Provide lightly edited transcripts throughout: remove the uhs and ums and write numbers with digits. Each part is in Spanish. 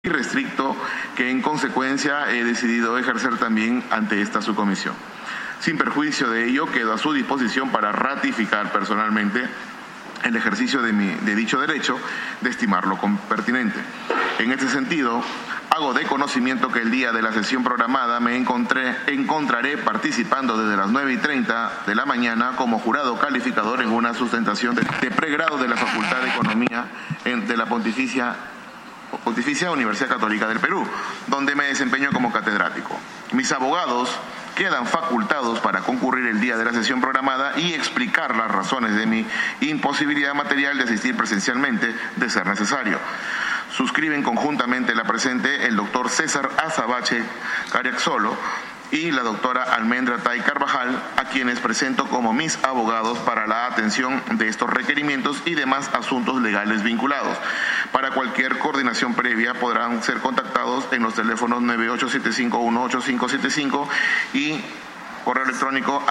irrestricto que en consecuencia he decidido ejercer también ante esta subcomisión. Sin perjuicio de ello, quedo a su disposición para ratificar personalmente el ejercicio de dicho derecho, de estimarlo pertinente. En este sentido, hago de conocimiento que el día de la sesión programada me encontraré participando desde las 9:30 de la mañana como jurado calificador en una sustentación de pregrado de la Facultad de Economía de la Pontificia Universidad Católica del Perú, donde me desempeño como catedrático. Mis abogados quedan facultados para concurrir el día de la sesión programada y explicar las razones de mi imposibilidad material de asistir presencialmente, de ser necesario. Suscriben conjuntamente la presente el doctor César Azabache Cariaxolo y la doctora Almendra Tay Carvajal, a quienes presento como mis abogados para la atención de estos requerimientos y demás asuntos legales vinculados. Para cualquier coordinación previa podrán ser contactados en los teléfonos 98751855 y correo electrónico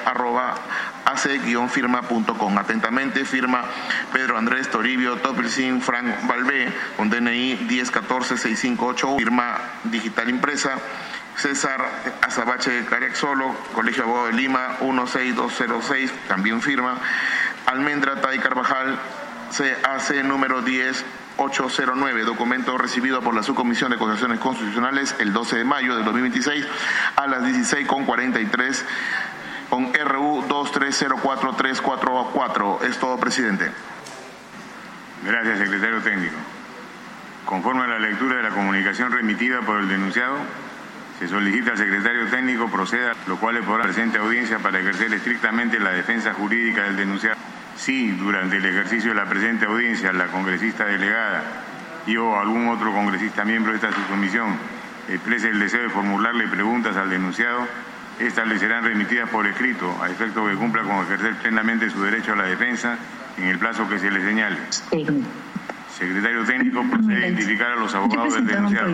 atay@ac-firma.com. Atentamente, firma Pedro Andrés Toribio Topilsin Frank Balbé, con DNI 1014-6581, firma digital impresa, César Azabache Cariaxolo, Colegio de Abogados de Lima 16206, también firma Almendra Tay Carvajal, CAC número 10809, documento recibido por la Subcomisión de Acusaciones Constitucionales el 12 de mayo del 2026 a las 16:43 con RU 23043444. Es todo, presidente. Gracias, secretario técnico. Conforme a la lectura de la comunicación remitida por el denunciado, se solicita al secretario técnico proceda, lo cual le podrá presente audiencia para ejercer estrictamente la defensa jurídica del denunciado. Si durante el ejercicio de la presente audiencia la congresista delegada y o algún otro congresista miembro de esta subcomisión exprese el deseo de formularle preguntas al denunciado, estas le serán remitidas por escrito, a efecto que cumpla con ejercer plenamente su derecho a la defensa en el plazo que se le señale. Secretario técnico, procede a identificar a los abogados del denunciado.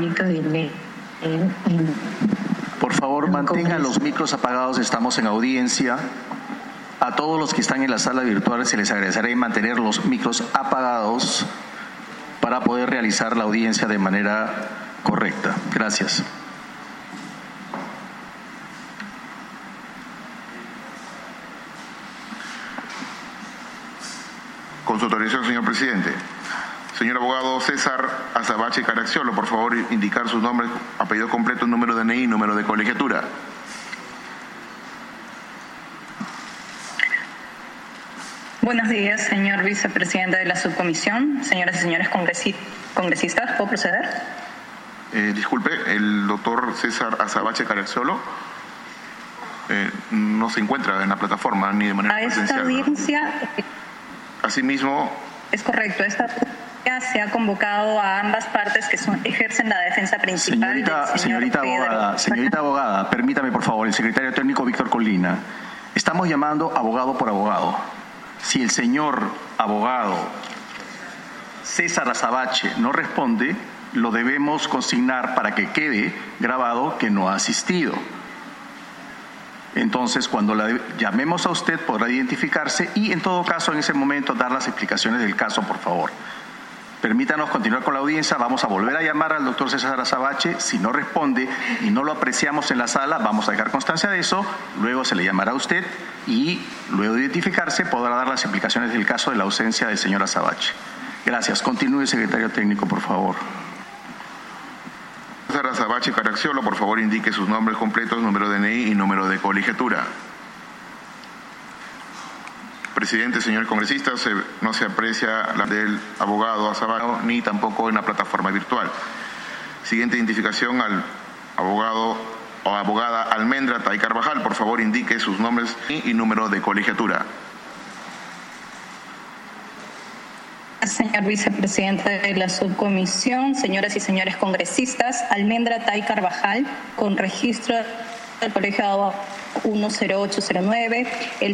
Por favor, mantengan los micros apagados, estamos en audiencia. A todos los que están en la sala virtual se les agradecerá mantener los micros apagados para poder realizar la audiencia de manera correcta. Gracias. Con su autorización, señor presidente. Señor abogado César Azabache Cariaxolo, por favor, indicar su nombre, apellido completo, número de DNI, número de colegiatura. Buenos días, señor vicepresidente de la subcomisión, señoras y señores congresistas. ¿Puedo proceder? Disculpe, el doctor César Azabache Cariaxolo no se encuentra en la plataforma ni de manera presencial. A esta audiencia... Asimismo... Es correcto, esta se ha convocado a ambas partes que ejercen la defensa principal. Señorita abogada, permítame por favor, el secretario técnico Víctor Colina. Estamos llamando abogado por abogado. Si el señor abogado César Azabache no responde, lo debemos consignar para que quede grabado que no ha asistido. Entonces, cuando la llamemos a usted, podrá identificarse y, en todo caso, en ese momento, dar las explicaciones del caso, por favor. Permítanos continuar con la audiencia. Vamos a volver a llamar al doctor César Azabache. Si no responde y no lo apreciamos en la sala, vamos a dejar constancia de eso. Luego se le llamará a usted y, luego de identificarse, podrá dar las explicaciones del caso de la ausencia del señor Azabache. Gracias. Continúe, secretario técnico, por favor. César Azabache Cariaxolo, por favor, indique sus nombres completos, número de DNI y número de colegiatura. Presidente, señor congresista, no se aprecia la del abogado Azabache ni tampoco en la plataforma virtual. Siguiente identificación al abogado o abogada Almendra Tay Carvajal, por favor, indique sus nombres y número de colegiatura. Señor vicepresidente de la subcomisión, señoras y señores congresistas, Almendra Tay Carvajal, con registro del Colegio de Abogados 10809, el